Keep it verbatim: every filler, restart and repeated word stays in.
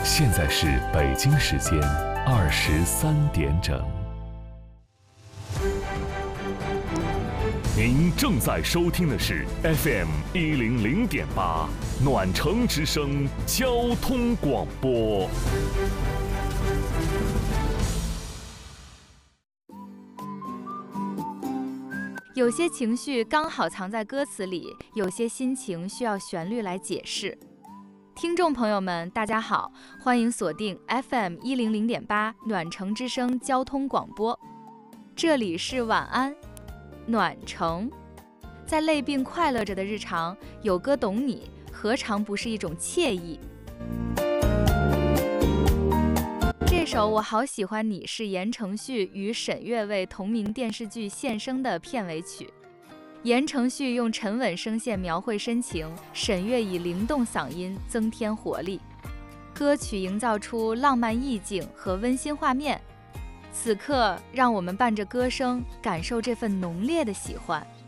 现在是北京时间二十三点整。您正在收听的是 F M 一零零点八暖城之声交通广播。 有些情绪刚好藏在歌词里，有些心情需要旋律来解释。听众朋友们，大家好，欢迎锁定 F M 一零零点八暖城之声交通广播，这里是晚安暖城。在累并快乐着的日常，有歌懂你，何尝不是一种惬意？这首我好喜欢你是言承旭与沈月为同名电视剧献声的片尾曲。言承旭用沉稳声线描绘深情，沈月以灵动嗓音增添活力，歌曲营造出浪漫意境和温馨画面。此刻让我们伴着歌声感受这份浓烈的喜欢。